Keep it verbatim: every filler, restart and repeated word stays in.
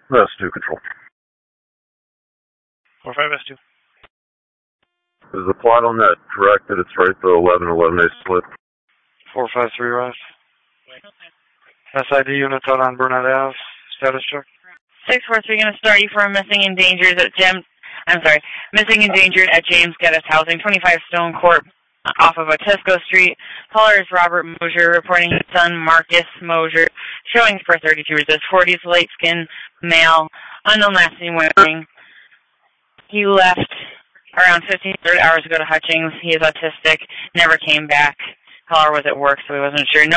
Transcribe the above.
S two control. four five S two. Is the plot on that correct that it's right, the eleven eleven A split? four five three Ross. S I D units out on Burnett Ave. Status check. six four three, going to start you for missing endangered at Jim. I'm sorry, missing endangered at James Geddes Housing, twenty-five Stone Court, off of Otisco Street. Caller is Robert Mosier, reporting his son Marcus Mosier, showing for thirty-two resist, forties, light skin, male, unknown last name wearing. He left around fifteen, thirty hours ago to Hutchings. He is autistic, never came back. Caller was at work, so he wasn't sure. No